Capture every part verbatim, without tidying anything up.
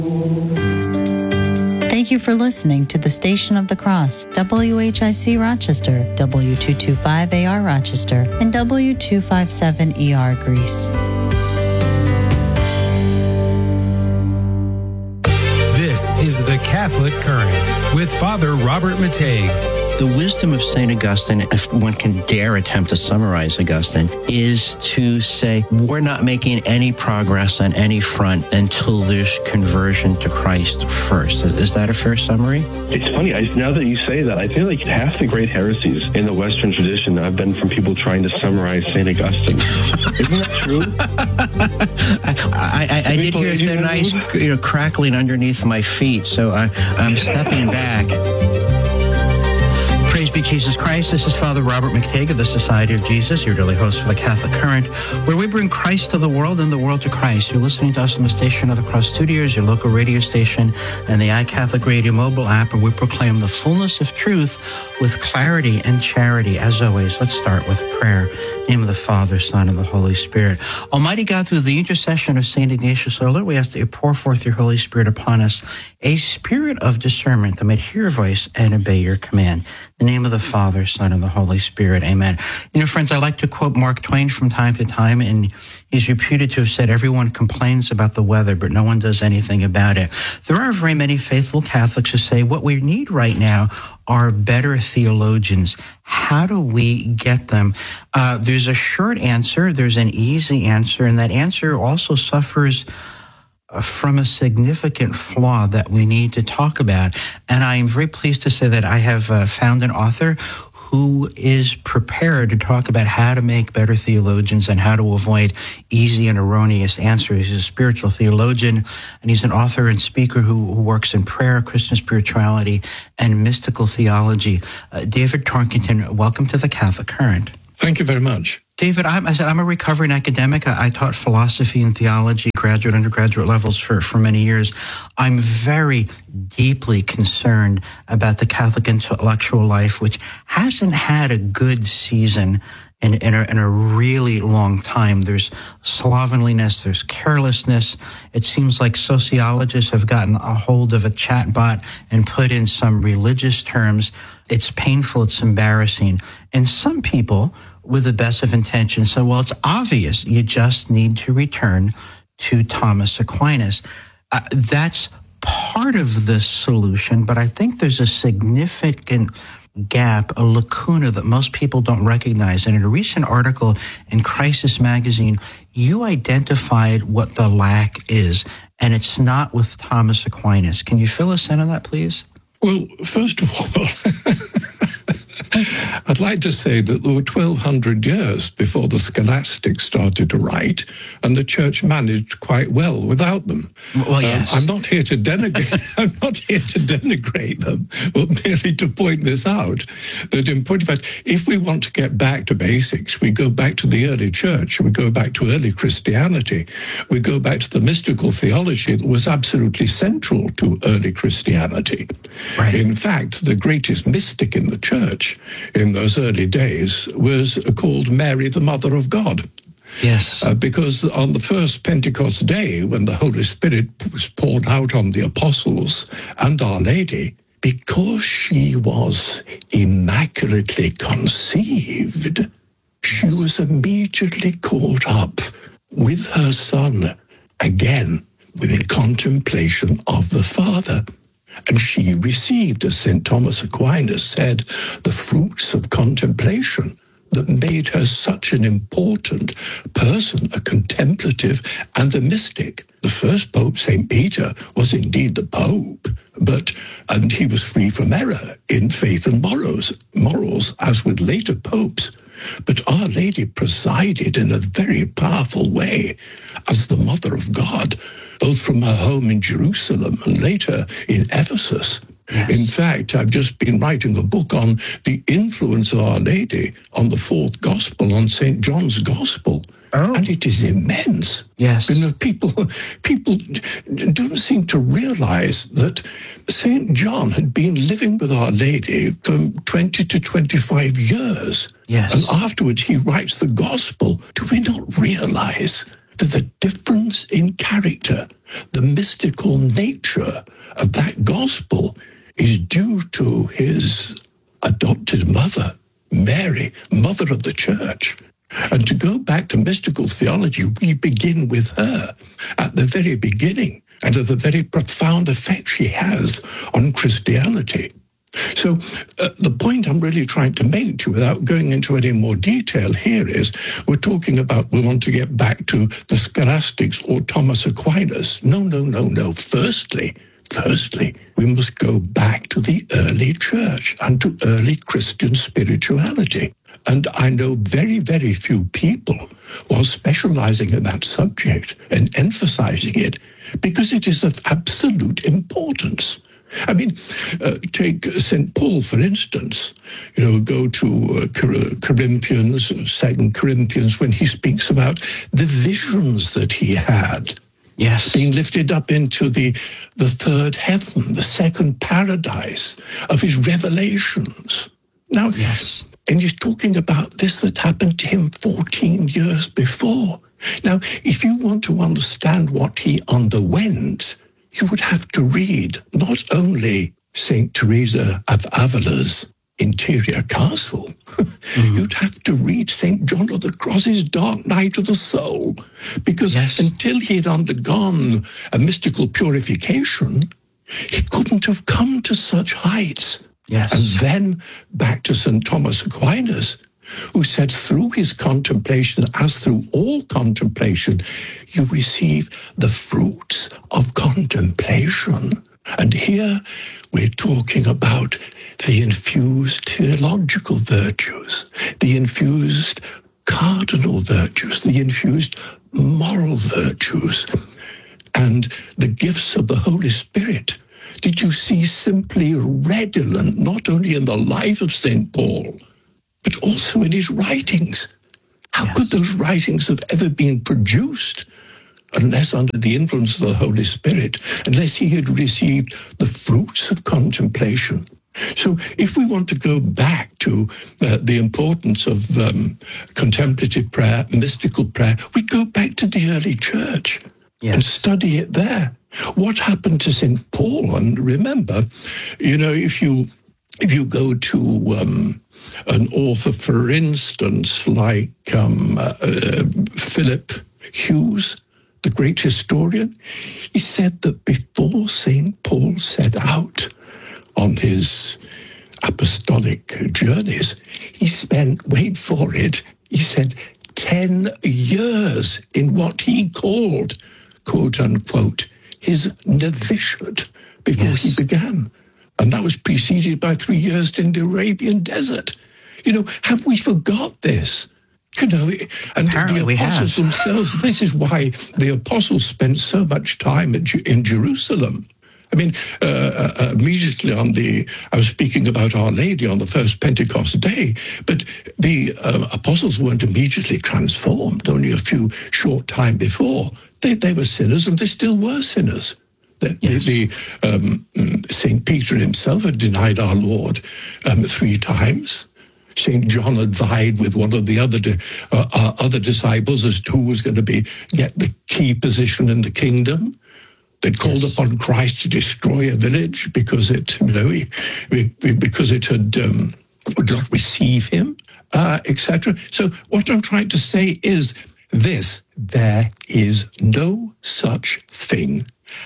Thank you for listening to the Station of the Cross, W H I C Rochester, W two twenty-five A R Rochester, and W two fifty-seven E R Greece. This is the Catholic Current with Father Robert Mateiga. The wisdom of Saint Augustine, if one can dare attempt to summarize Augustine, is to say we're not making any progress on any front until there's conversion to Christ first. Is that a fair summary? It's funny. I, now that you say that, I feel like half the great heresies in the Western tradition have been from people trying to summarize Saint Augustine. Isn't that true? I, I, I did hear the nice, you know, crackling underneath my feet, so I, I'm stepping back. Praise be Jesus Christ. This is Father Robert Mateiga of the Society of Jesus, your daily host for the Catholic Current, where we bring Christ to the world and the world to Christ. You're listening to us on the Station of the Cross Studios, your local radio station, and the iCatholic Radio mobile app, where we proclaim the fullness of truth with clarity and charity. As always, let's start with prayer. In the name of the Father, Son, and the Holy Spirit. Almighty God, through the intercession of Saint Ignatius our Lord, we ask that you pour forth your Holy Spirit upon us, a spirit of discernment that may hear your voice and obey your command. In the name of the Father, Son, and the Holy Spirit. Amen. You know, friends, I like to quote Mark Twain from time to time, and he's reputed to have said, everyone complains about the weather, but no one does anything about it. There are very many faithful Catholics who say what we need right now are better theologians. How do we get them? Uh, there's a short answer, there's an easy answer, and that answer also suffers from a significant flaw that we need to talk about. And I am very pleased to say that I have uh, found an author who is prepared to talk about how to make better theologians and how to avoid easy and erroneous answers. He's a spiritual theologian, and he's an author and speaker who, who works in prayer, Christian spirituality, and mystical theology. Uh, David Torkington, welcome to the Catholic Current. Thank you very much. David, I'm, I said, I'm a recovering academic. I, I taught philosophy and theology, graduate, undergraduate levels for, for many years. I'm very deeply concerned about the Catholic intellectual life, which hasn't had a good season in, in, a, in a really long time. There's slovenliness, there's carelessness. It seems like sociologists have gotten a hold of a chatbot and put in some religious terms. It's painful, it's embarrassing. And some people, with the best of intentions, so, well, it's obvious you just need to return to Thomas Aquinas. Uh, that's part of the solution, but I think there's a significant gap, a lacuna that most people don't recognize. And in a recent article in Crisis Magazine, you identified what the lack is, and it's not with Thomas Aquinas. Can you fill us in on that, please? Well, first of all, I'd like to say that there were twelve hundred years before the scholastics started to write, and the church managed quite well without them. Well, yes. Um, I'm not here to denigrate. I'm not here to denigrate them, but merely to point this out. That in point of fact, if we want to get back to basics, we go back to the early church. We go back to early Christianity. We go back to the mystical theology that was absolutely central to early Christianity. Right. In fact, the greatest mystic in the church in those early days was called Mary, the Mother of God. Yes. Uh, because on the first Pentecost day, when the Holy Spirit was poured out on the apostles and Our Lady, because she was immaculately conceived, she was immediately caught up with her Son, again, with a contemplation of the Father. And she received, as Saint Thomas Aquinas said, the fruits of contemplation that made her such an important person, a contemplative and a mystic. The first Pope, Saint Peter, was indeed the Pope, but and he was free from error in faith and morals, morals, as with later popes. But Our Lady presided in a very powerful way as the Mother of God, both from her home in Jerusalem and later in Ephesus. Yes. In fact, I've just been writing a book on the influence of Our Lady on the fourth gospel, on Saint John's Gospel. Oh. And it is immense. Yes. You know, people, people don't seem to realize that Saint John had been living with Our Lady for twenty to twenty-five years. Yes. And afterwards he writes the gospel. Do we not realize that the difference in character, the mystical nature of that gospel is due to his adopted mother, Mary, mother of the church. And to go back to mystical theology, we begin with her at the very beginning and of the very profound effect she has on Christianity. So uh, the point I'm really trying to make to you, without going into any more detail here, is we're talking about we want to get back to the scholastics or Thomas Aquinas. No, no, no, no. Firstly, firstly, we must go back to the early church and to early Christian spirituality. And I know very, very few people who are specializing in that subject and emphasizing it because it is of absolute importance. I mean, uh, take Saint Paul, for instance. You know, go to uh, Corinthians, Second Corinthians, when he speaks about the visions that he had. Yes. Being lifted up into the, the third heaven, the second paradise of his revelations. Now, yes. And he's talking about this that happened to him fourteen years before. Now, if you want to understand what he underwent, you would have to read not only Saint Teresa of Avila's Interior Castle, mm-hmm. you'd have to read Saint John of the Cross's Dark Night of the Soul, because yes. until he'd undergone a mystical purification, he couldn't have come to such heights. Yes. And then back to Saint Thomas Aquinas, who said through his contemplation, as through all contemplation, you receive the fruits of contemplation. And here we're talking about the infused theological virtues, the infused cardinal virtues, the infused moral virtues, and the gifts of the Holy Spirit. Did you see simply redolent, not only in the life of Saint Paul, but also in his writings? How yes. could those writings have ever been produced unless under the influence of the Holy Spirit, unless he had received the fruits of contemplation? So if we want to go back to uh, the importance of um, contemplative prayer, mystical prayer, we go back to the early church yes. and study it there. What happened to Saint Paul? And remember, you know, if you if you go to um, an author, for instance, like um, uh, uh, Philip Hughes, the great historian, he said that before Saint Paul set out on his apostolic journeys, he spent, wait for it, he said, ten years in what he called, quote unquote, his novitiate before yes. he began. And that was preceded by three years in the Arabian desert. You know, have we forgot this? You know, and Apparently the apostles themselves, this is why the apostles spent so much time in Jerusalem. I mean, uh, uh, immediately on the, I was speaking about Our Lady on the first Pentecost day, but the uh, apostles weren't immediately transformed, only a few short time before. They, they were sinners, and they still were sinners. The, yes. the, the um, Saint Peter himself had denied our Lord um, three times. Saint John had vied with one of the other di- uh, uh, other disciples as to who was going to be get the key position in the kingdom. They'd called yes. upon Christ to destroy a village because it, you know, he, because it had um, would not receive him, uh, et cetera. So what I'm trying to say is this: there is no such thing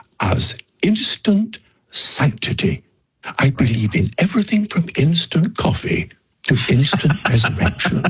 as instant sanctity. I believe in everything from instant coffee to instant resurrection,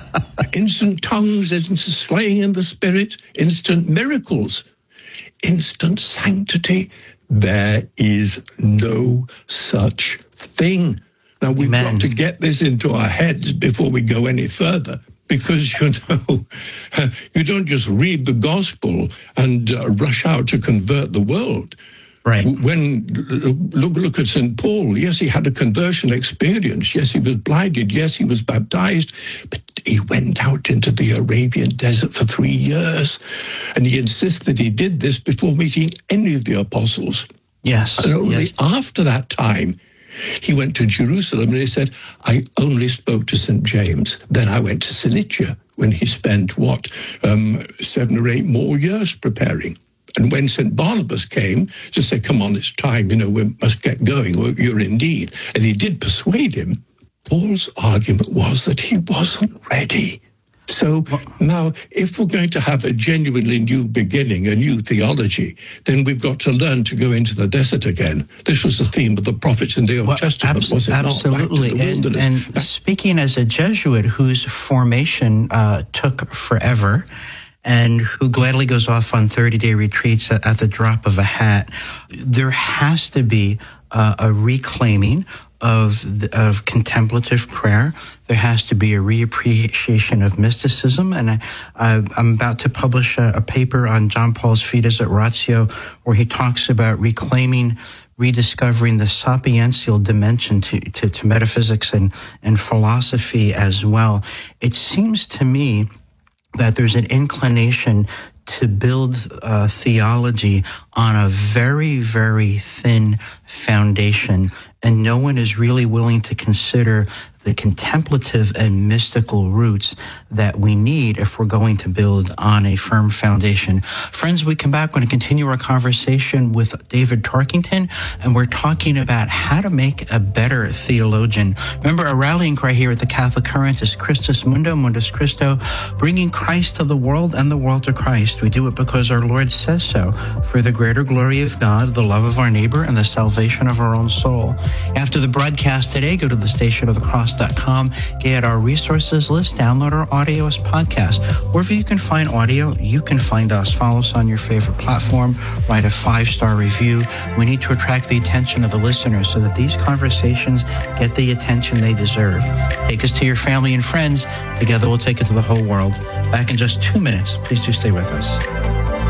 instant tongues, instant slaying in the spirit, instant miracles, instant sanctity. There is no such thing. Now, we've Amen. got to get this into our heads before we go any further, because, you know, you don't just read the gospel and uh, rush out to convert the world. Right. When, look, look at Saint Paul. Yes, he had a conversion experience. Yes, he was blinded. Yes, he was baptized. But he went out into the Arabian desert for three years. And he insists that he did this before meeting any of the apostles. Yes. And only yes. after that time, he went to Jerusalem and he said, I only spoke to Saint James. Then I went to Cilicia, when he spent, what, um, seven or eight more years preparing. And when Saint Barnabas came to say, come on, it's time, you know, we must get going, you're in need. And he did persuade him. Paul's argument was that he wasn't ready. So now, if we're going to have a genuinely new beginning, a new theology, then we've got to learn to go into the desert again. This was the theme of the prophets in the Old well, Testament, abs- was it absolutely. not? Back to the and, and speaking as a Jesuit whose formation uh, took forever, and who gladly goes off on thirty-day retreats at, at the drop of a hat, there has to be uh, a reclaiming of the, of contemplative prayer. There has to be a reappreciation of mysticism, and I, I, I'm about to publish a, a paper on John Paul's Fides et Ratio, where he talks about reclaiming, rediscovering the sapiential dimension to, to, to metaphysics and, and philosophy as well. It seems to me that there's an inclination to build uh, theology on a very, very thin foundation, and no one is really willing to consider the contemplative and mystical roots that we need if we're going to build on a firm foundation. Friends, we come back, we're going to continue our conversation with David Tarkington, and we're talking about how to make a better theologian. Remember, our rallying cry here at the Catholic Current is Christus Mundo, Mundus Christo, bringing Christ to the world and the world to Christ. We do it because our Lord says so, for the greater glory of God, the love of our neighbor, and the salvation of our own soul. After the broadcast today, go to the station of the cross dot com, get our resources list, download our audio as podcast. Wherever you can find audio, you can find us. Follow us on your favorite platform, write a five-star review. We need to attract the attention of the listeners so that these conversations get the attention they deserve. Take us to your family and friends. Together we'll take it to the whole world. Back in just two minutes. Please do stay with us.